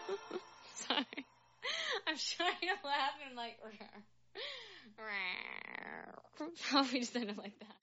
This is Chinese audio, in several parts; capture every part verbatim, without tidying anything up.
Sorry. I'm trying to laugh and like, probably just ended like that.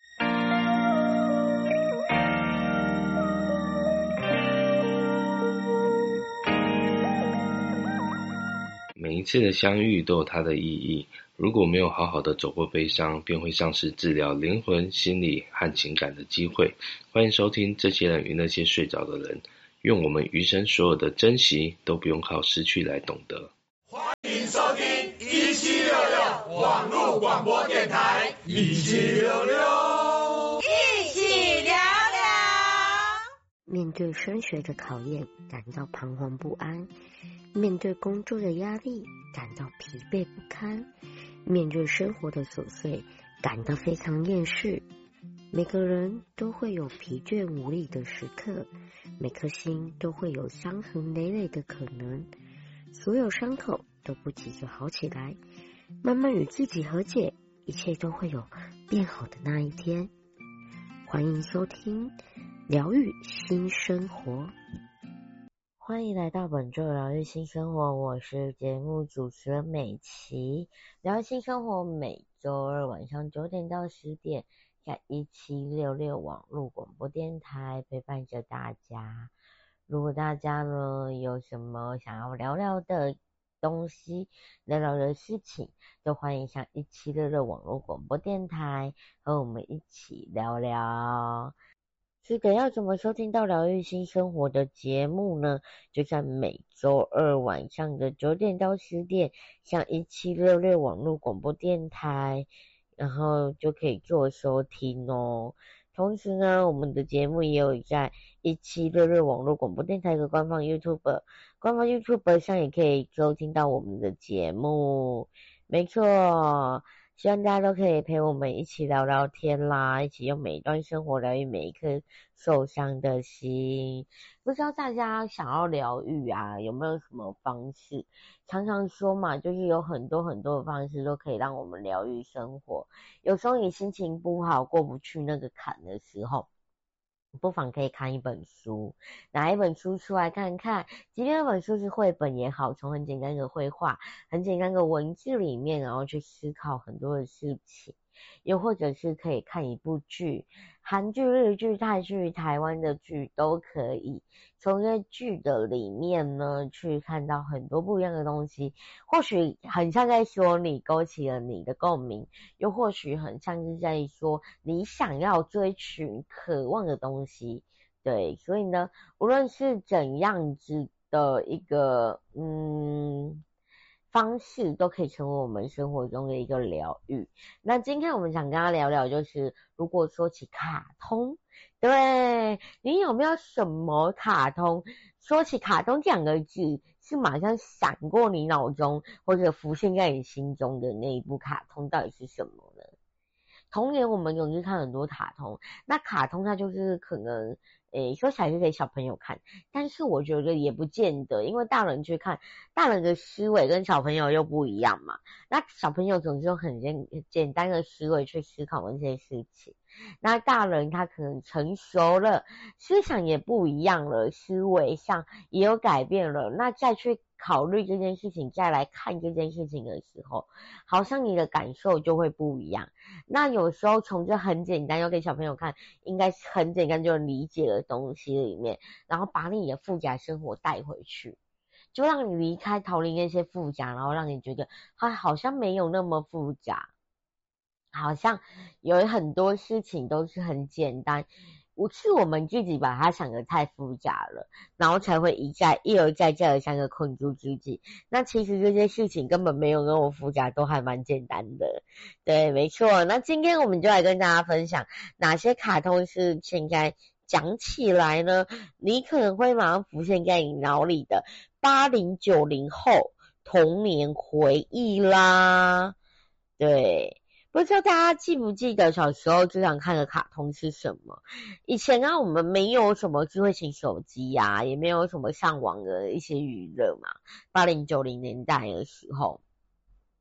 每一次的相遇都有它的意义，如果没有好好的走过悲伤，便会丧失治疗灵魂、心理和情感的机会。欢迎收听这些人与那些睡着的人，愿我们余生所有的珍惜都不用靠失去来懂得。 欢迎收听一七六六网络广播电台，一七六六， 一起聊聊。 面对升学的考验，感到彷徨不安；面对工作的压力，感到疲惫不堪；面对生活的琐碎，感到非常厌世。每个人都会有疲倦无力的时刻，每颗心都会有伤痕累累的可能。所有伤口都不急着好起来，慢慢与自己和解，一切都会有变好的那一天。欢迎收听疗愈新生活，欢迎来到本周疗愈新生活，我是节目主持人美琪。疗愈新生活每周二晚上九点到十点，在一七六六网络广播电台陪伴着大家。如果大家呢有什么想要聊聊的东西，聊聊的事情，都欢迎上一七六六网络广播电台和我们一起聊聊。是的，要怎么收听到疗愈新生活的节目呢？就在每周二晚上的九点到十点，上一七六六网络广播电台，然后就可以做收听哦。同时呢，我们的节目也有在一七六六网络广播电台的官方 YouTube， 官方 YouTube 上也可以收听到我们的节目。没错，希望大家都可以陪我们一起聊聊天啦，一起用每一段生活疗愈每一颗受伤的心。不知道大家想要疗愈啊，有没有什么方式？常常说嘛，就是有很多很多的方式都可以让我们疗愈生活。有时候你心情不好，过不去那个坎的时候，不妨可以看一本书，拿一本书出来看看，即便那本书是绘本也好，从很简单的绘画、很简单的文字里面，然后去思考很多的事情。又或者是可以看一部剧，韩剧、日剧、泰剧、台湾的剧都可以，从这剧的里面呢去看到很多不一样的东西，或许很像在说你，勾起了你的共鸣，又或许很像是在说你想要追寻渴望的东西。对，所以呢，无论是怎样子的一个嗯方式，都可以成为我们生活中的一个疗愈。那今天我们想跟大家聊聊，就是如果说起卡通，对，你有没有什么卡通？说起卡通这两个字，是马上闪过你脑中或者浮现在你心中的那一部卡通到底是什么呢？童年我们容易看很多卡通，那卡通它就是可能诶说起来是给小朋友看，但是我觉得也不见得，因为大人去看，大人的思维跟小朋友又不一样嘛。那小朋友总是用很简简单的思维去思考那些事情，那大人他可能成熟了，思想也不一样了，思维上也有改变了，那再去考虑这件事情，再来看这件事情的时候，好像你的感受就会不一样。那有时候从这很简单要给小朋友看，应该是很简单就理解的东西里面，然后把你的复杂生活带回去，就让你离开逃离那些复杂，然后让你觉得它好像没有那么复杂，好像有很多事情都是很简单，是我们自己把它想得太复杂了，然后才会一再一而再再而三的困住自己。那其实这些事情根本没有那么复杂，都还蛮简单的。对，没错。那今天我们就来跟大家分享哪些卡通是现在讲起来呢，你可能会马上浮现在你脑里的八零九零后童年回忆啦。对。不知道大家记不记得小时候最常看的卡通是什么？以前啊，我们没有什么智慧型手机啊，也没有什么上网的一些娱乐嘛。八零九零年代的时候，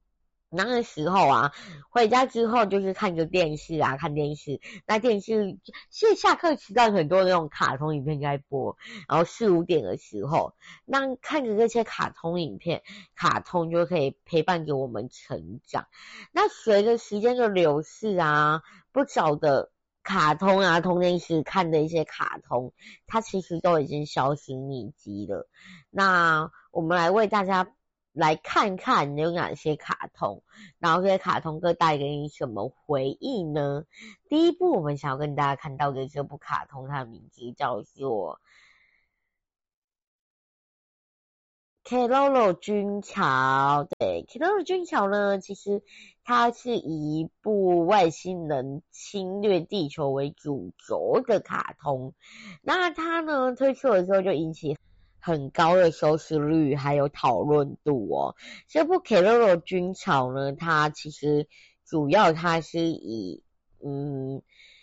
那个时候啊，回家之后就是看着电视啊，看电视。那电视现在下课时段很多那种卡通影片在播，然后四五点的时候，那看着这些卡通影片，卡通就可以陪伴着我们成长。那随着时间的流逝啊，不少的卡通啊，童年时看的一些卡通，它其实都已经销声匿迹了。那我们来为大家来看看有哪些卡通，然后这些卡通歌带给你什么回忆呢？第一部我们想要跟大家看到的这部卡通，它的名字叫做 Keroro 军曹。对 Keroro 军曹呢，其实它是以一部外星人侵略地球为主轴的卡通。那它呢推出的时候就引起很高的收视率还有讨论度哦。这部 Keroro 军曹呢，它其实主要它是以嗯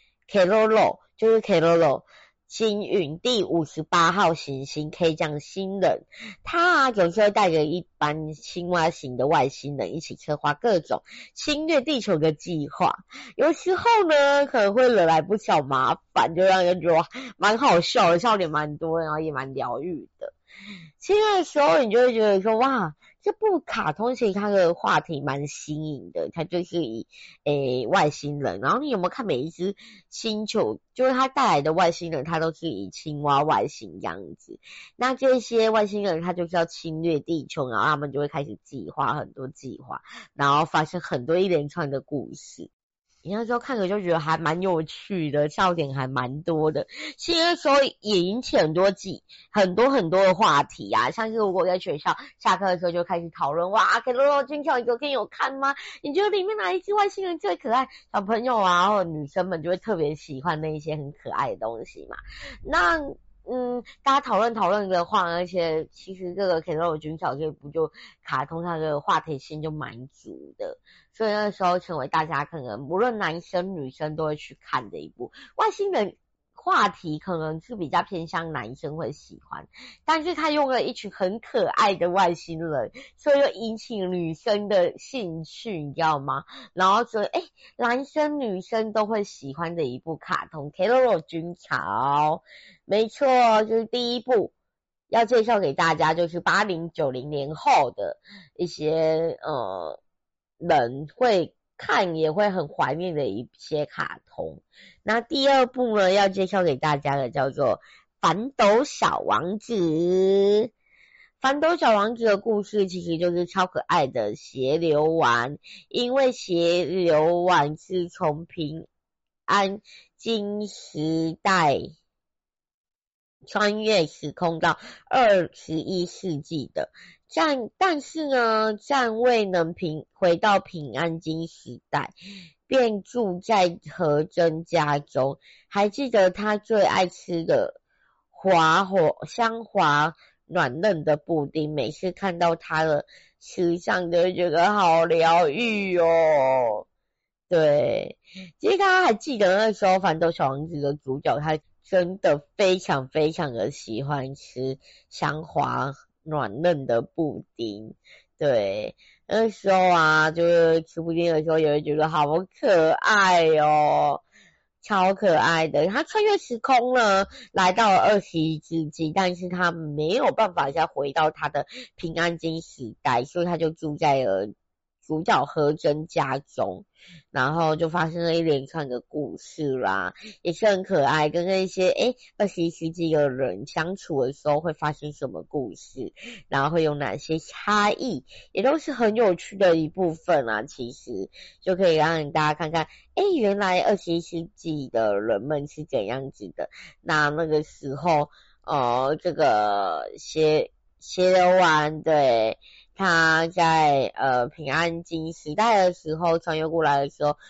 Keroro 就是 Keroro 星云第五十八号行星 K 将星人，他啊总是会带着一班青蛙型的外星人一起策划各种侵略地球的计划，有时候呢可能会惹来不少麻烦，就让人觉得蛮好笑的，笑点蛮多，然后也蛮疗愈的。其实那个时候你就会觉得说，哇，这部卡通其实它的话题蛮新颖的，它就是以诶外星人，然后你有没有看每一只星球，就是它带来的外星人，它都是以青蛙外形样子。那这些外星人，他就是要侵略地球，然后他们就会开始计划很多计划，然后发生很多一连串的故事。你那时候看了就觉得还蛮有趣的，笑点还蛮多的。其实那时候也引起很多记很多很多的话题啊，像是如果在学校下课的时候就开始讨论，哇 Keroro 军曹你昨天有看吗？你觉得里面哪一只外星人最可爱？小朋友啊或者女生们就会特别喜欢那一些很可爱的东西嘛。那嗯，大家讨论讨论的话，而且其实这个 Keroro 军曹这部就卡通它的话题性就蛮足的，所以那时候成为大家可能无论男生女生都会去看的一部外星人话题，可能是比较偏向男生会喜欢，但是他用了一群很可爱的外星人，所以就引起女生的兴趣，你知道吗？然后所以诶男生女生都会喜欢的一部卡通 Keroro 军曹。没错，就是第一部要介绍给大家，就是八零九零年后的一些呃人会看也会很怀念的一些卡通。那第二部呢要介绍给大家的叫做反斗小王子。反斗小王子的故事其实就是超可爱的斜流丸，因为斜流丸是从平安京时代穿越时空到二十一世纪的，但但是呢，暂未能平回到平安京时代，便住在和真家中。还记得他最爱吃的滑火香滑软嫩的布丁，每次看到他的吃相都觉得好疗愈哦。对，其实大家还记得那时候反斗小王子的主角，他真的非常非常的喜欢吃香滑软嫩的布丁。对，那时候啊，就是吃布丁的时候也会觉得好可爱哦，超可爱的。他穿越时空了，来到了二十一世纪，但是他没有办法再回到他的平安京时代，所以他就住在了主角和真家中，然后就发生了一连串的故事啦，也是很可爱，跟那些诶二十一世纪的人相处的时候会发生什么故事，然后会有哪些差异，也都是很有趣的一部分啦。其实就可以让大家看看，诶原来二十一世纪的人们是怎样子的。那那个时候呃这个斜斜流丸，对，他在呃平安京时代的时候穿越过来的时候，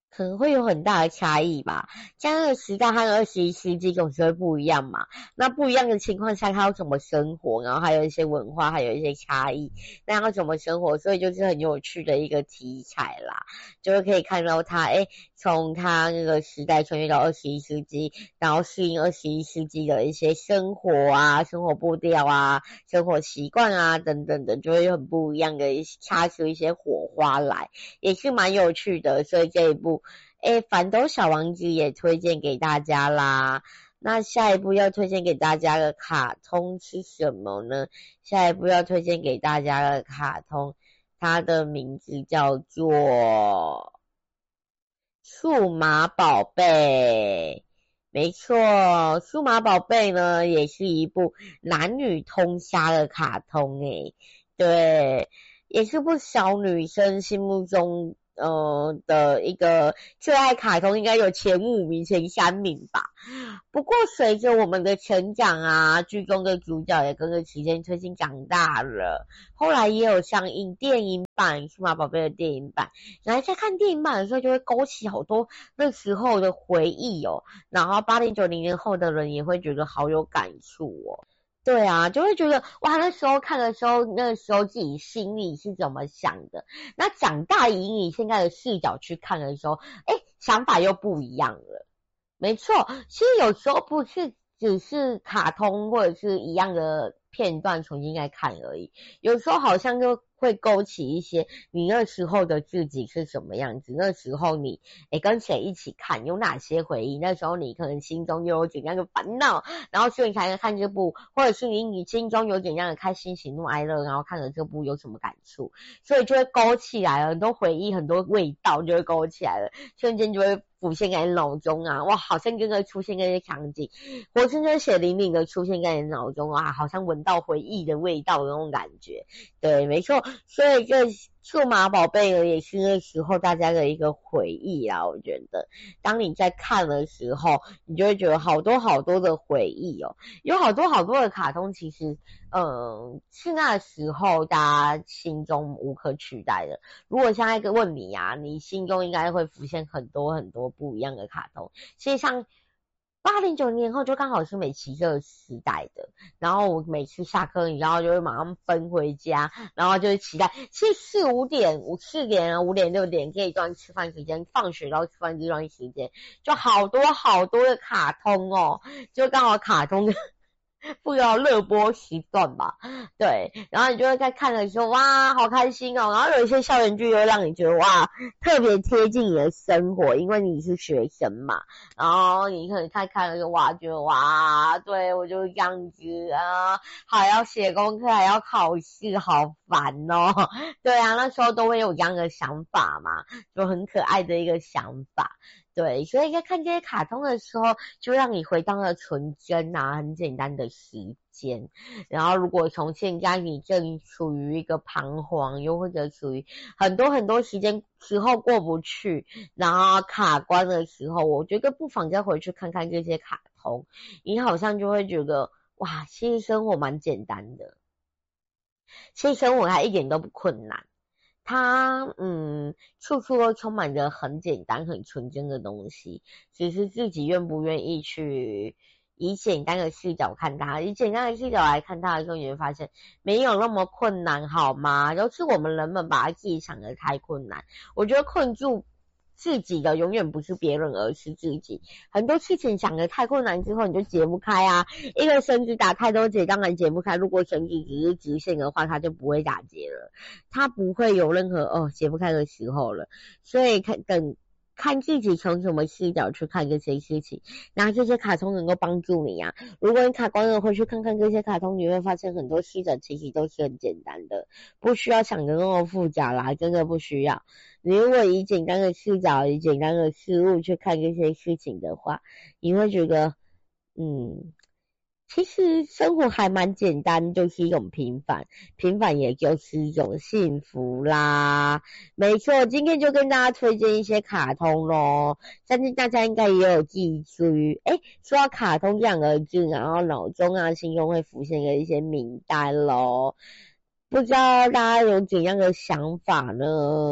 可能会有很大的差异吧。像那个时代和二十一世纪总是会不一样嘛。那不一样的情况下，他要怎么生活，然后还有一些文化，还有一些差异，那要怎么生活，所以就是很有趣的一个题材啦。就是可以看到他，诶，从他那个时代穿越到二十一世纪，然后适应二十一世纪的一些生活啊、生活步调啊、生活习惯啊等等的，就会有很不一样的擦出一些火花来，也是蛮有趣的。所以这一部诶，反斗小王子也推荐给大家啦。那下一部要推荐给大家的卡通是什么呢？下一部要推荐给大家的卡通，它的名字叫做数码宝贝。没错，数码宝贝呢也是一部男女通杀的卡通诶，对，也是不少女生心目中呃的一个最爱卡通，应该有前五名前三名吧。不过随着我们的成长啊，剧中的主角也跟着时间推进长大了，后来也有上映电影版数码宝贝的电影版，然后在看电影版的时候就会勾起好多那时候的回忆哦，然后八零九零年后的人也会觉得好有感触哦。对啊，就会觉得哇，那时候看的时候，那时候自己心里是怎么想的，那长大以你现在的视角去看的时候，诶，想法又不一样了。没错，其实有时候不是只是卡通或者是一样的片段重新来看而已，有时候好像就会勾起一些你那时候的自己是什么样子，那时候你诶跟谁一起看，有哪些回忆，那时候你可能心中又有怎样的烦恼，然后所以你才能看这部，或者是你你心中有怎样的开心喜怒哀乐，然后看了这部有什么感触，所以就会勾起来了很多回忆，很多味道就会勾起来了，瞬间就会浮现在你脑中啊，哇，好像真的出现那些场景，活生生血淋淋的出现在你脑中啊，好像闻到回忆的味道的那种感觉。对，没错，所以这数码宝贝呢也是那时候大家的一个回忆啦。我觉得当你在看的时候，你就会觉得好多好多的回忆哦，有好多好多的卡通其实嗯是那时候大家心中无可取代的。如果现在一个问你啊，你心中应该会浮现很多很多不一样的卡通。其实像八零九零年后就刚好是美琪这个时代的，然后我每次下课，然后就会马上奔回家，然后就会期待，其实四五点、五四点啊、五点六点这一段吃饭时间，放学到吃饭这段时间，就好多好多的卡通哦，就刚好卡通不知道热播时段吧，对，然后你就会在看的时候，哇，好开心哦。然后有一些校园剧又让你觉得哇，特别贴近你的生活，因为你是学生嘛。然后你可能看看了就哇，觉得哇，对我就是这样子啊，还要写功课，还要考试，好烦哦。对啊，那时候都会有这样的想法嘛，就很可爱的一个想法。对，所以在看这些卡通的时候，就让你回到了纯真啊，很简单的时间。然后如果从现在你正处于一个彷徨，又或者处于很多很多时间时候过不去，然后卡关的时候，我觉得不妨再回去看看这些卡通，你好像就会觉得哇，其实生活蛮简单的，其实生活还一点都不困难。它嗯，处处都充满着很简单很纯真的东西，只是自己愿不愿意去以简单的视角看它，以简单的视角来看它的时候，你会发现没有那么困难好吗？都是我们人们把自己想得太困难。我觉得困住自己的永远不是别人，而是自己。很多事情想得太困难之后，你就解不开啊。一个绳子打太多结，当然解不开。如果绳子只是直线的话，它就不会打结了，它不会有任何哦解不开的时候了。所以看等看自己从什么视角去看这些事情，然后这些卡通能够帮助你啊。如果你卡关了，回去看看这些卡通，你会发现很多事情其实都是很简单的，不需要想得那么复杂啦，真的不需要。你如果以简单的视角，以简单的思路去看这些事情的话，你会觉得嗯其实生活还蛮简单，就是一种平凡，平凡也就是一种幸福啦。没错，今天就跟大家推荐一些卡通咯，相信大家应该也有记住，诶，说到卡通这两个字，然后脑中啊心中会浮现的一些名单咯。不知道大家有怎样的想法呢？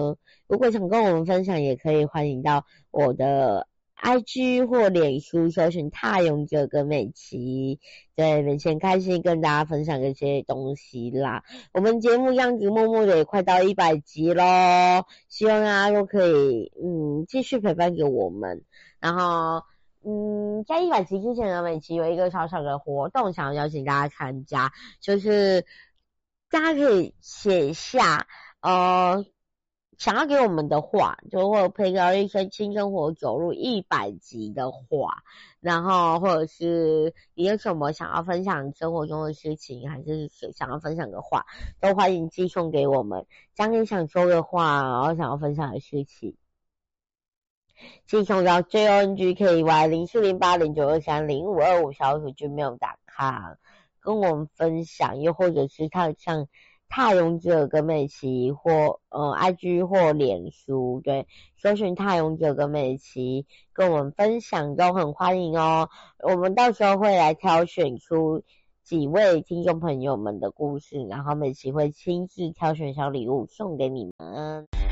如果想跟我们分享，也可以欢迎到我的 I G 或脸书搜寻踏勇者跟美琪，对，每天开心跟大家分享这些东西啦。我们节目样子默默的也快到一百集咯，希望大家都可以嗯继续陪伴给我们。然后嗯，在一百集之前呢，美琪有一个小小的活动想要邀请大家参加，就是大家可以写下呃想要给我们的话，就或陪聊一生新生活走入一百集的话，然后或者是你有什么想要分享生活中的事情，还是想要分享的话，都欢迎寄送给我们，将你想说的话，然后想要分享的事情寄送到 J O N G K Y 零四零八零九二三零五二五小鼠 gmail 点 com 跟我们分享，又或者是他像踏勇者跟美琪或呃 I G 或脸书，对，搜寻踏勇者跟美琪跟我们分享都很欢迎哦。我们到时候会来挑选出几位听众朋友们的故事，然后美琪会亲自挑选小礼物送给你们。